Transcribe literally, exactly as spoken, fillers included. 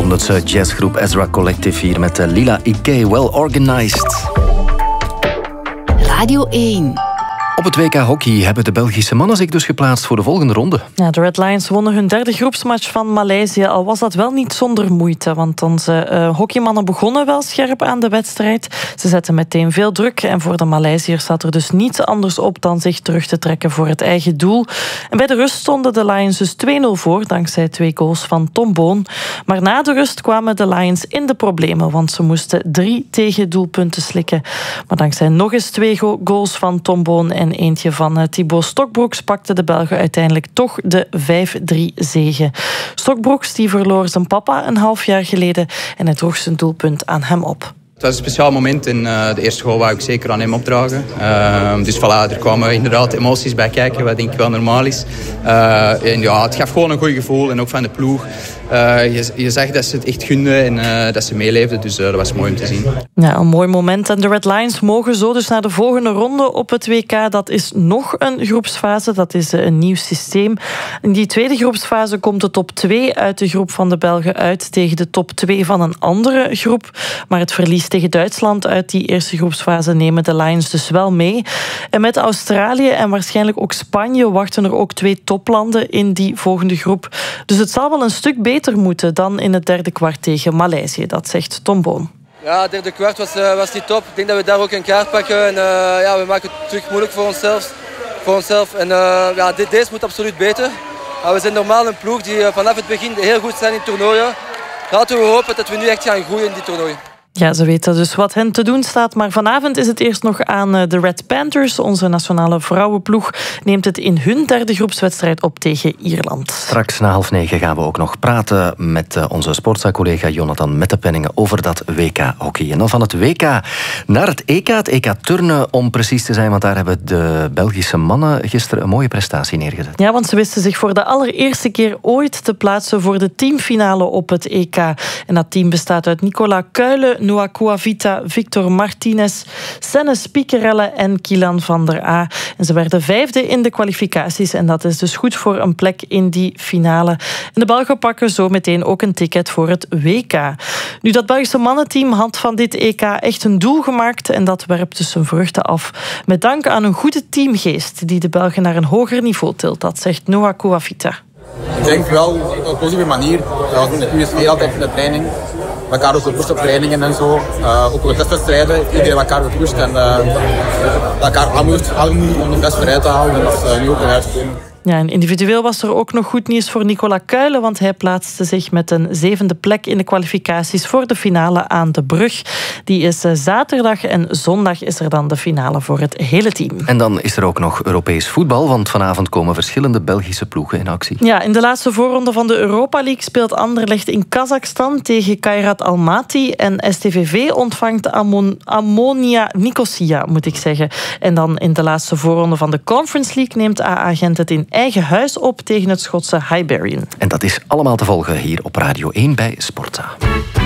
Londense jazzgroep Ezra Collective hier met Lila Iké, Well Organized. Radio één. Op het W K hockey hebben de Belgische mannen zich dus geplaatst voor de volgende ronde. Ja, de Red Lions wonnen hun derde groepsmatch van Maleisië, al was dat wel niet zonder moeite, want onze uh, hockeymannen begonnen wel scherp aan de wedstrijd. Ze zetten meteen veel druk en voor de Maleisiërs zat er dus niets anders op dan zich terug te trekken voor het eigen doel. En bij de rust stonden de Lions dus twee nul voor, dankzij twee goals van Tom Boon. Maar na de rust kwamen de Lions in de problemen, want ze moesten drie tegendoelpunten slikken. Maar dankzij nog eens twee goals van Tom Boon en eentje van uh, Thibaut Stokbroeks pakten de Belgen uiteindelijk toch de vijf drie zege. Stokbroeks die verloor zijn papa een half jaar geleden en hij droeg zijn doelpunt aan hem op. Het was een speciaal moment en uh, de eerste goal wou ik zeker aan hem opdragen. Uh, dus voilà, er kwamen inderdaad emoties bij kijken, wat denk ik wel normaal is. Uh, en ja, het gaf gewoon een goed gevoel en ook van de ploeg. Uh, je, je zag dat ze het echt gunden en uh, dat ze meeleefden, dus uh, dat was mooi om te zien. Ja, een mooi moment. En de Red Lions mogen zo dus naar de volgende ronde op het W K. Dat is nog een groepsfase, dat is een nieuw systeem. In die tweede groepsfase komt de top twee uit de groep van de Belgen uit tegen de top twee van een andere groep. Maar het verlies tegen Duitsland uit die eerste groepsfase nemen de Lions dus wel mee. En met Australië en waarschijnlijk ook Spanje wachten er ook twee toplanden in die volgende groep. Dus het zal wel een stuk beter moeten dan in het derde kwart tegen Maleisië, dat zegt Tom Boon. Ja, het derde kwart was, uh, was niet top. Ik denk dat we daar ook een kaart pakken en uh, ja, we maken het terug moeilijk voor onszelf. Voor onszelf. En uh, ja, dit, deze moet absoluut beter. Uh, we zijn normaal een ploeg die uh, vanaf het begin heel goed zijn in toernooien. Laten we hopen dat we nu echt gaan groeien in die toernooien. Ja, ze weten dus wat hen te doen staat. Maar vanavond is het eerst nog aan de Red Panthers. Onze nationale vrouwenploeg neemt het in hun derde groepswedstrijd op tegen Ierland. Straks na half negen gaan we ook nog praten met onze sportza-collega Jonathan Mettepenningen over dat W K-hockey. En dan van het W K naar het E K, het E K turnen om precies te zijn. Want daar hebben de Belgische mannen gisteren een mooie prestatie neergezet. Ja, want ze wisten zich voor de allereerste keer ooit te plaatsen voor de teamfinale op het E K. En dat team bestaat uit Nicolas Kuijlen, Noah Coavita, Victor Martinez, Senne Spikerelle en Kilan van der A. En ze werden vijfde in de kwalificaties en dat is dus goed voor een plek in die finale. En de Belgen pakken zo meteen ook een ticket voor het W K. Nu, dat Belgische mannenteam had van dit E K echt een doel gemaakt en dat werpt dus zijn vruchten af. Met dank aan een goede teamgeest die de Belgen naar een hoger niveau tilt, dat zegt Noah Coavita. Ik denk wel op een positieve manier. We doen een goede sfeer altijd in de training. We elkaar ook gepusht op trainingen en zo. Uh, ook op de testwedstrijden heeft iedereen elkaar gepusht en uh, elkaar aanmoedigt om de best eruit te halen. En dat is uh, nu ook eruit gekomen. Ja, en individueel was er ook nog goed nieuws voor Nicolas Kuijlen, want hij plaatste zich met een zevende plek in de kwalificaties voor de finale aan de Brug. Die is zaterdag en zondag is er dan de finale voor het hele team. En dan is er ook nog Europees voetbal, want vanavond komen verschillende Belgische ploegen in actie. Ja, in de laatste voorronde van de Europa League speelt Anderlecht in Kazachstan tegen Kairat Almaty en S T V V ontvangt Ammon- Ammonia Nicosia, moet ik zeggen. En dan in de laatste voorronde van de Conference League neemt A A Gent het in eigen huis op tegen het Schotse Hibernian. En dat is allemaal te volgen hier op Radio één bij Sportza.